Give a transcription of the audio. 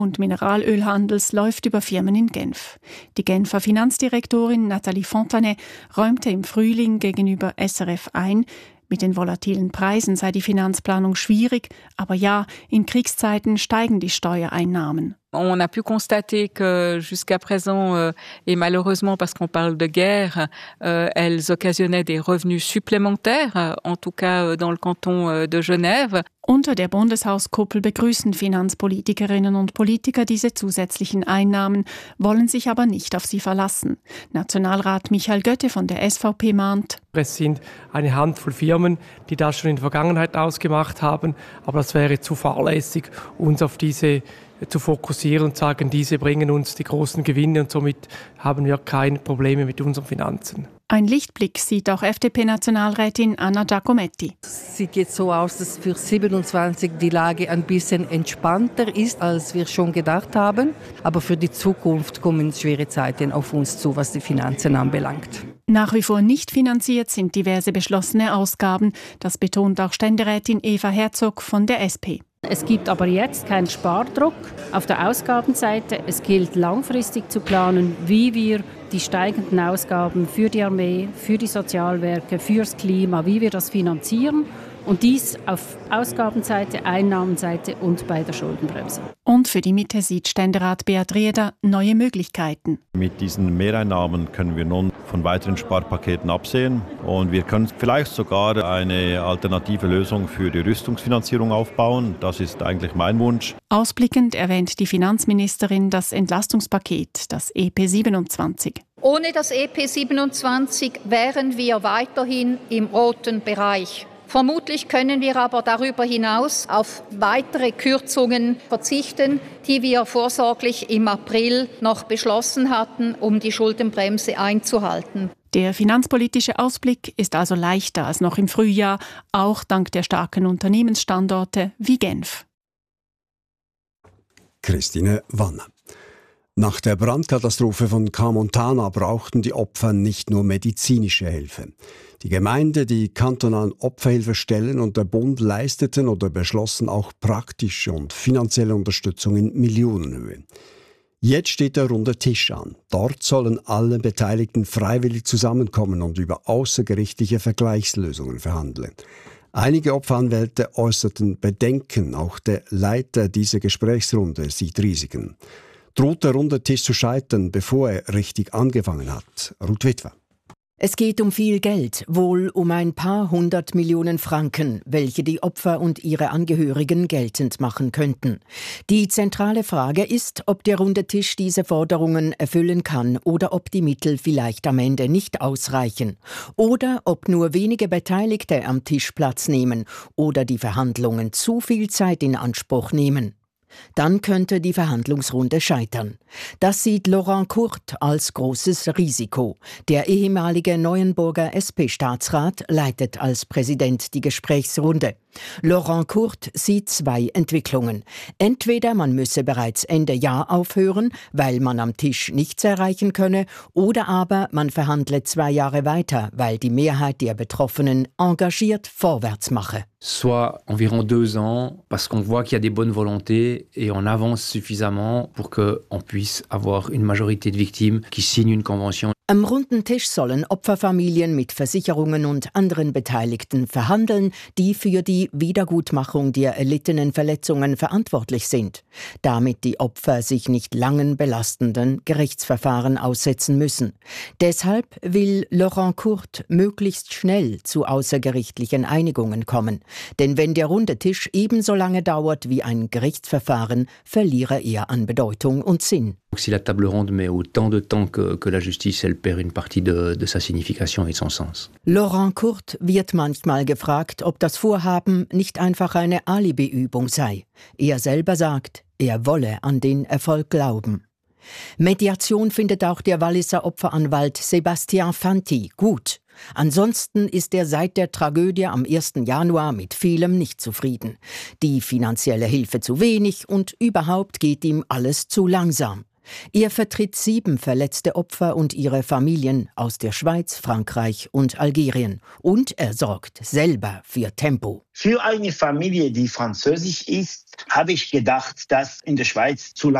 und Mineralölhandels läuft über Firmen in Genf. Die Genfer Finanzdirektorin Nathalie Fontanet räumte im Frühling gegenüber SRF ein, mit den volatilen Preisen sei die Finanzplanung schwierig, aber ja, in Kriegszeiten steigen die Steuereinnahmen. On a pu constater que jusqu'à présent, et malheureusement parce qu'on parle de guerre, elles occasionnaient des revenus supplémentaires, en tout cas dans le canton de Genève. Unter der Bundeshauskuppel begrüßen Finanzpolitikerinnen und Politiker diese zusätzlichen Einnahmen, wollen sich aber nicht auf sie verlassen. Nationalrat Michael Götte von der SVP mahnt: Es sind eine Handvoll Firmen, die das schon in der Vergangenheit ausgemacht haben, aber das wäre zu fahrlässig, uns auf diese zu fokussieren und sagen, diese bringen uns die großen Gewinne und somit haben wir keine Probleme mit unseren Finanzen. Ein Lichtblick sieht auch FDP-Nationalrätin Anna Giacometti. Es sieht jetzt so aus, dass für 27 die Lage ein bisschen entspannter ist, als wir schon gedacht haben. Aber für die Zukunft kommen schwere Zeiten auf uns zu, was die Finanzen anbelangt. Nach wie vor nicht finanziert sind diverse beschlossene Ausgaben. Das betont auch Ständerätin Eva Herzog von der SP. Es gibt aber jetzt keinen Spardruck auf der Ausgabenseite. Es gilt langfristig zu planen, wie wir die steigenden Ausgaben für die Armee, für die Sozialwerke, fürs Klima, wie wir das finanzieren. Und dies auf Ausgabenseite, Einnahmenseite und bei der Schuldenbremse. Und für die Mitte sieht Ständerat Beat Rieder neue Möglichkeiten. Mit diesen Mehreinnahmen können wir nun von weiteren Sparpaketen absehen. Und wir können vielleicht sogar eine alternative Lösung für die Rüstungsfinanzierung aufbauen. Das ist eigentlich mein Wunsch. Ausblickend erwähnt die Finanzministerin das Entlastungspaket, das EP 27. Ohne das EP 27 wären wir weiterhin im roten Bereich. Vermutlich können wir aber darüber hinaus auf weitere Kürzungen verzichten, die wir vorsorglich im April noch beschlossen hatten, um die Schuldenbremse einzuhalten. Der finanzpolitische Ausblick ist also leichter als noch im Frühjahr, auch dank der starken Unternehmensstandorte wie Genf. Christine Wanner. Nach der Brandkatastrophe von Camontana brauchten die Opfer nicht nur medizinische Hilfe. Die Gemeinde, die kantonalen Opferhilfestellen und der Bund leisteten oder beschlossen auch praktische und finanzielle Unterstützung in Millionenhöhe. Jetzt steht der runde Tisch an. Dort sollen alle Beteiligten freiwillig zusammenkommen und über außergerichtliche Vergleichslösungen verhandeln. Einige Opferanwälte äußerten Bedenken, auch der Leiter dieser Gesprächsrunde sieht Risiken. Droht der runde Tisch zu scheitern, bevor er richtig angefangen hat? Ruth Witwer. Es geht um viel Geld, wohl um ein paar 100 Millionen Franken, welche die Opfer und ihre Angehörigen geltend machen könnten. Die zentrale Frage ist, ob der runde Tisch diese Forderungen erfüllen kann oder ob die Mittel vielleicht am Ende nicht ausreichen. Oder ob nur wenige Beteiligte am Tisch Platz nehmen oder die Verhandlungen zu viel Zeit in Anspruch nehmen. Dann könnte die Verhandlungsrunde scheitern. Das sieht Laurent Court als großes Risiko. Der ehemalige Neuenburger SP-Staatsrat leitet als Präsident die Gesprächsrunde. Laurent Court sieht zwei Entwicklungen. Entweder man müsse bereits Ende Jahr aufhören, weil man am Tisch nichts erreichen könne, oder aber man verhandle 2 Jahre weiter, weil die Mehrheit der Betroffenen engagiert vorwärts mache. Soit environ 2 ans, parce qu'on voit qu'il y a des bonnes volontés et on avance suffisamment pour qu'on puisse avoir une majorité de victimes qui signent une convention. Am runden Tisch sollen Opferfamilien mit Versicherungen und anderen Beteiligten verhandeln, die für die Wiedergutmachung der erlittenen Verletzungen verantwortlich sind, damit die Opfer sich nicht langen, belastenden Gerichtsverfahren aussetzen müssen. Deshalb will Laurent Court möglichst schnell zu außergerichtlichen Einigungen kommen. Denn wenn der runde Tisch ebenso lange dauert wie ein Gerichtsverfahren, verliere er an Bedeutung und Sinn. Si la table ronde met autant de temps que la justice, elle perd une partie de sa signification et de son sens. Laurent Court wird manchmal gefragt, ob das Vorhaben nicht einfach eine Alibi-Übung sei. Er selber sagt, er wolle an den Erfolg glauben. Mediation findet auch der Walliser Opferanwalt Sébastien Fanti gut. Ansonsten ist er seit der Tragödie am 1. Januar mit vielem nicht zufrieden. Die finanzielle Hilfe zu wenig und überhaupt geht ihm alles zu langsam. Er vertritt 7 verletzte Opfer und ihre Familien aus der Schweiz, Frankreich und Algerien. Und er sorgt selber für Tempo. Für eine Familie, die französisch ist, habe ich gedacht, dass in der Schweiz zu